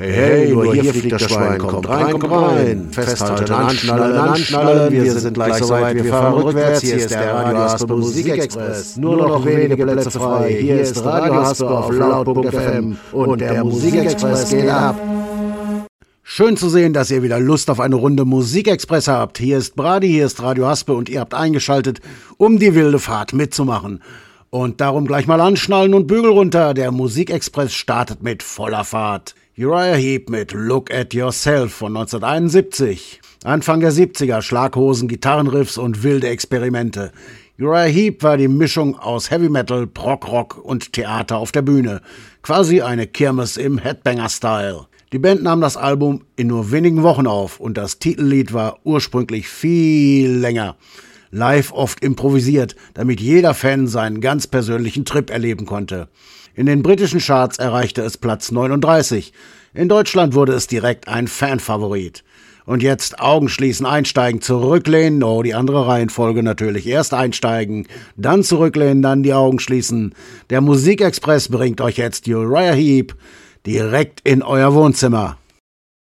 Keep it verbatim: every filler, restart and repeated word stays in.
Hey, hey, nur hier fliegt das Schwein, kommt rein, kommt rein. Festhalten, anschnallen, anschnallen, wir sind gleich soweit, wir fahren rückwärts. Hier ist der Radio Haspe Musikexpress. Nur noch wenige Plätze frei. Hier ist Radio Haspe auf laut Punkt F M und der Musikexpress geht ab. Schön zu sehen, dass ihr wieder Lust auf eine Runde Musikexpress habt. Hier ist Brady, hier ist Radio Haspe und ihr habt eingeschaltet, um die wilde Fahrt mitzumachen. Und darum gleich mal anschnallen und Bügel runter. Der Musikexpress startet mit voller Fahrt. Uriah Heep mit Look at Yourself von neunzehnhunderteinundsiebzig. Anfang der siebziger, Schlaghosen, Gitarrenriffs und wilde Experimente. Uriah Heep war die Mischung aus Heavy Metal, Prog-Rock und Theater auf der Bühne. Quasi eine Kirmes im Headbanger-Style. Die Band nahm das Album in nur wenigen Wochen auf und das Titellied war ursprünglich viel länger. Live oft improvisiert, damit jeder Fan seinen ganz persönlichen Trip erleben konnte. In den britischen Charts erreichte es Platz neununddreißig. In Deutschland wurde es direkt ein Fanfavorit. Und jetzt Augen schließen, einsteigen, zurücklehnen. Oh, die andere Reihenfolge natürlich. Erst einsteigen, dann zurücklehnen, dann die Augen schließen. Der Musikexpress bringt euch jetzt Uriah Heep direkt in euer Wohnzimmer.